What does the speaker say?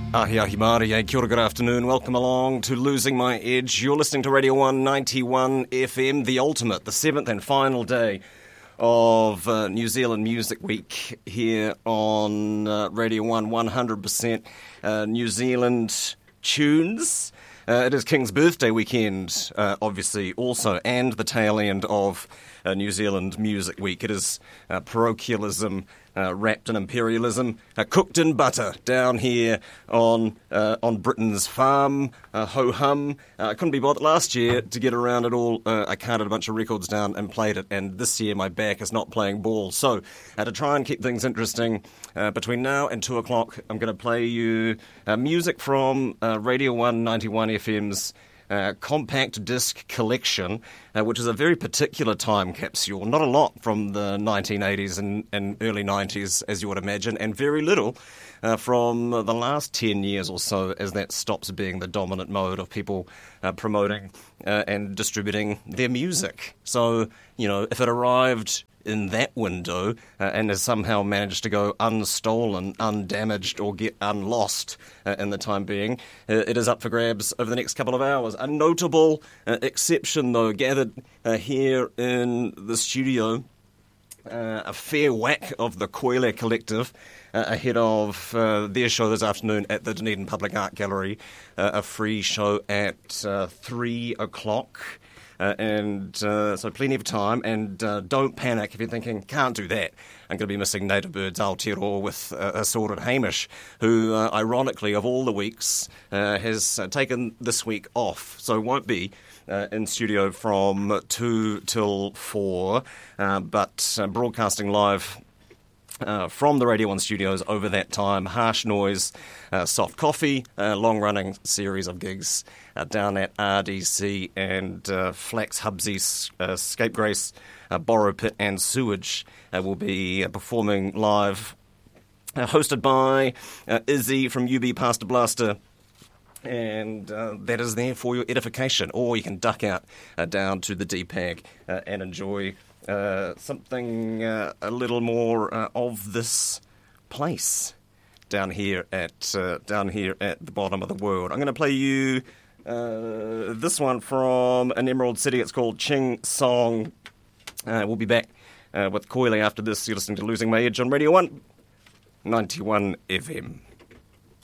Ahi ahi Māori, kia ora, good afternoon. Welcome along to Losing My Edge. You're listening to Radio 191 FM, the ultimate, the seventh and final day of New Zealand Music Week here on Radio 1, 100% New Zealand tunes. It is King's birthday weekend, obviously, also, and the tail end of New Zealand Music Week. It is parochialism wrapped in imperialism, cooked in butter down here on Britain's farm, ho-hum. I couldn't be bothered last year to get around it all. I carted a bunch of records down and played it, and this year my back is not playing ball. So to try and keep things interesting, between now and 2 o'clock, I'm going to play you music from Radio 191 FM's compact disc collection, which is a very particular time capsule. Not a lot from the 1980s and early 90s, as you would imagine, and very little from the last 10 years or so, as that stops being the dominant mode of people promoting and distributing their music. So, if it arrived in that window and has somehow managed to go unstolen, undamaged, or get unlost in the time being, it is up for grabs over the next couple of hours. A notable exception, though, gathered here in the studio, a fair whack of the Koile Collective ahead of their show this afternoon at the Dunedin Public Art Gallery, a free show at 3 o'clock. So plenty of time, and don't panic if you're thinking, can't do that. I'm going to be missing Native Birds Aotearoa with Assorted Hamish, who, ironically, of all the weeks, has taken this week off, so won't be in studio from 2 till 4, but broadcasting live from the Radio 1 studios over that time. Harsh Noise, Soft Coffee, long-running series of gigs down at RDC, and Flax Hubsies, Scapegrace, Borrow Pit and Sewage will be performing live, hosted by Izzy from UB Pastor Blaster. And that is there for your edification. Or you can duck out down to the DPAG and enjoy something a little more of this place down here at the bottom of the world. I'm going to play you this one from an Emerald City. It's called Ching Song. We'll be back with Koile after this. You're listening to Losing My Edge on Radio 1, 91 FM.